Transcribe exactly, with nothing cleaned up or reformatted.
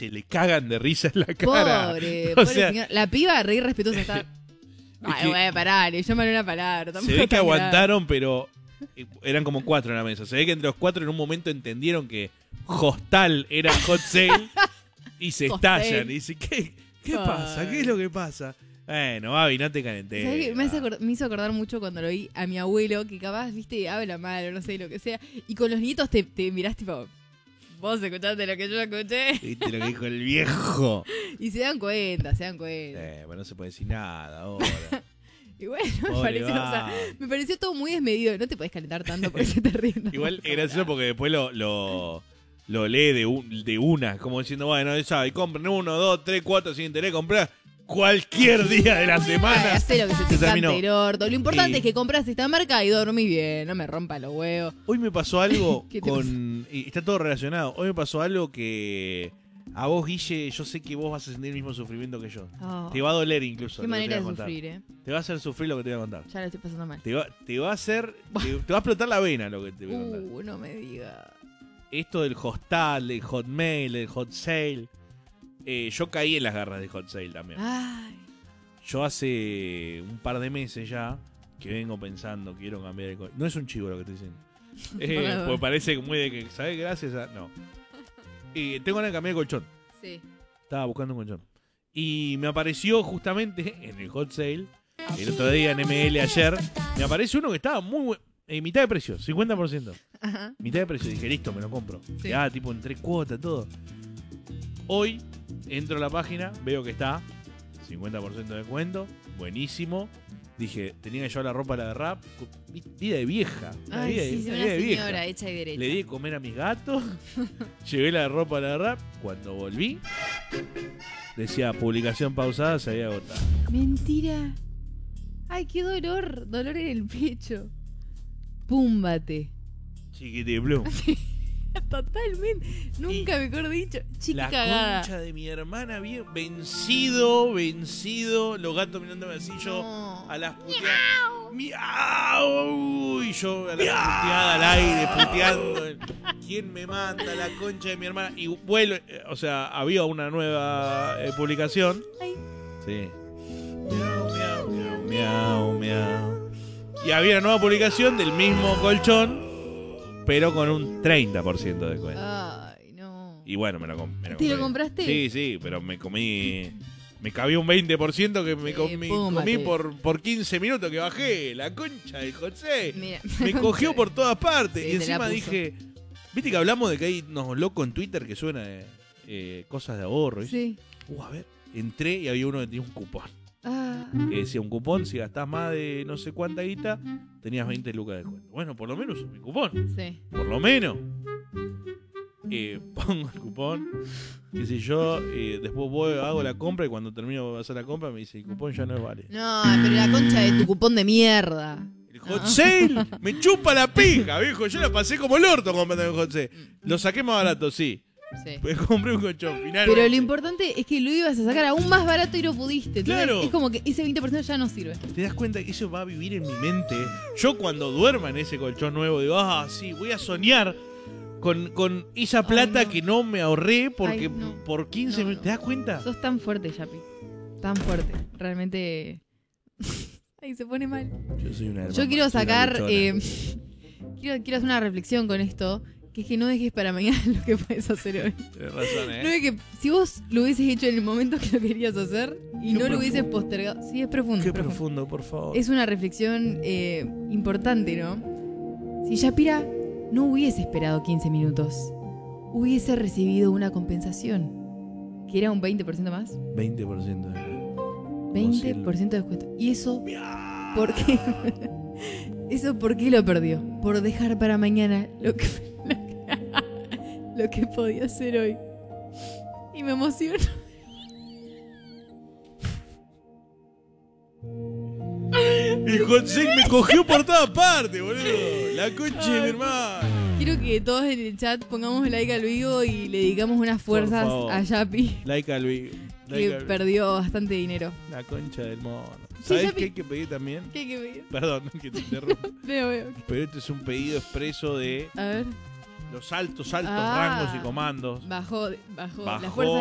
se le cagan de risa en la cara. Pobre, o pobre sea, señor. La piba re irrespetuosa está. Ay, que- güey, pará, le llaman una palabra. se ve que aguantaron, pero eran como cuatro en la mesa. Se ve que entre los cuatro en un momento entendieron que Hostal era Hot Sale y se Hostal. estallan. Y dicen, ¿qué, qué pasa? ¿Qué es lo que pasa? Bueno, Babi, no te calenté. ¿Sabés qué? Me, hace acordar- me hizo acordar mucho cuando lo vi a mi abuelo, que capaz, viste, habla mal o no sé, lo que sea. Y con los nietos te, te mirás tipo, vos escuchaste lo que yo escuché. ¿Viste lo que dijo el viejo? Y se dan cuenta, se dan cuenta. Eh, pues no se puede decir nada ahora. Y bueno, me Pobre pareció, o sea, Babi. me pareció todo muy desmedido. No te podés calentar tanto porque se te ríe. No, Igual por es gracioso porque después lo, lo, lo lee de, un, de una, como diciendo, bueno, ya, y compren uno, dos, tres, cuatro, sin interés, comprá cualquier día de la semana. Hacé lo que se te Se terminó. cante el orto. Lo importante Y- es que compras esta marca y dormís bien. No me rompa los huevos. Hoy me pasó algo ¿Qué te con... Y está todo relacionado. Hoy me pasó algo que a vos, Guille, yo sé que vos vas a sentir el mismo sufrimiento que yo. Oh, Te va a doler incluso. qué lo que te manera voy de a contar. sufrir, eh. Te va a hacer sufrir lo que te voy a contar. Ya lo estoy pasando mal. Te va, te va a hacer... Te, te va a explotar la vena lo que te voy a contar. Uh, no me digas. Esto del hostal, del hotmail, del hot sale. Eh, yo caí en las garras de hot sale también. Ay. Yo hace un par de meses ya que vengo pensando, quiero cambiar el colchón. No es un chivo lo que estoy diciendo. Eh, Bueno. porque parece muy de que, ¿sabes? Gracias a... No. Eh, tengo ganas de cambiar el colchón. Sí. Estaba buscando un colchón. Y me apareció justamente en el hot sale, el otro día en M L ayer, me apareció uno que estaba muy bueno. En mitad de precio, cincuenta por ciento. Ajá. Mitad de precio. Dije, listo, me lo compro. Sí. Ya, tipo en tres cuotas, todo. Hoy entro a la página, veo que está cincuenta por ciento de descuento. Buenísimo. Dije, tenía que llevar la ropa a la de rap. Vida de vieja. Una Ay, vida, de- sí, una una vida de vieja. señora hecha y derecha. Le di de comer a mis gatos. Llevé la ropa a la de rap. Cuando volví, decía publicación pausada, se había agotado. Mentira. Ay, qué dolor. Dolor en el pecho. Púmbate. Chiquiti blue. Totalmente. Nunca mejor dicho. Chica La cagada. concha de mi hermana, bien vencido, vencido. Los gatos mirándome así, yo No. a las puteadas. ¡Miau! Y yo a la puteada al aire, puteando. ¿Quién me manda la concha de mi hermana? Y vuelvo, eh, o sea, había una nueva eh, publicación. Ay. Sí. Miau, miau, miau, miau, miau. Y había una nueva publicación del mismo colchón, pero con un treinta por ciento de descuento. Ay, no. Y bueno, me lo, com- me lo ¿Te lo compré. compraste? Sí, sí, pero me comí... Me cabía un veinte por ciento que me Sí, comí, púmbate. comí por, por quince minutos que bajé. La concha de José. Mira. Me cogió por todas partes. Sí, y te la encima puso. dije... Viste que hablamos de que hay unos locos en Twitter que suenan eh, eh, cosas de ahorro. Y Sí. Uh, a ver. Entré y había uno que tenía un cupón. Ah. Que decía un cupón, si gastás más de no sé cuánta guita, tenías veinte lucas de descuento. Bueno, por lo menos uso mi cupón. Sí. Por lo menos. Eh, pongo el cupón, qué sé yo, eh, después voy, hago la compra y cuando termino de hacer la compra me dice, el cupón ya no es vale. No, pero la concha de tu cupón de mierda. El hot sale me chupa la pija, viejo. Yo la pasé como el orto comprando el hot sale. Lo saqué más barato, sí. Sí. Pues compré un colchón final. Pero lo importante es que lo ibas a sacar aún más barato y no pudiste. Entonces, Claro. es como que ese veinte por ciento ya no sirve. ¿Te das cuenta que eso va a vivir en mi mente? Yo cuando duerma en ese colchón nuevo digo, ah, sí, voy a soñar con, con esa plata Ay, no. que no me ahorré porque Ay, no. por quince No, minutos. no. ¿Te das cuenta? Sos tan fuerte, Yapi. Tan fuerte. Realmente. Ay, se pone mal. Yo soy una Yo quiero soy una sacar. luchona. eh, quiero, quiero hacer una reflexión con esto. Que es que no dejes para mañana lo que puedes hacer hoy. Tienes razón, No ¿eh? es que si vos lo hubieses hecho en el momento que lo querías hacer y Qué no lo hubieses profundo. postergado. Sí, es profundo. Qué es profundo. profundo, por favor. Es una reflexión eh, importante, ¿no? Si Yapira no hubiese esperado quince minutos, hubiese recibido una compensación, que era un veinte por ciento más. veinte por ciento de... veinte por ciento de descuento. ¿Y eso por qué? ¿Eso por qué lo perdió? Por dejar para mañana lo que, lo que, lo que podía hacer hoy. Y me emociono. El hot sale me cogió por todas partes, boludo. La concha de mi hermano. Quiero que todos en el chat pongamos like al vivo y le dedicamos unas fuerzas favor. a Yapi, Like al vi- que like al- perdió bastante dinero. La concha del mono. Sí, ¿Sabes ya qué vi- hay que pedir también? ¿Qué hay que pedir? Perdón que te interrumpa. Veo, veo. Pero este es un pedido expreso de A ver. los altos, altos Ah. rangos y comandos. Bajó, bajó, Bajó. la fuerza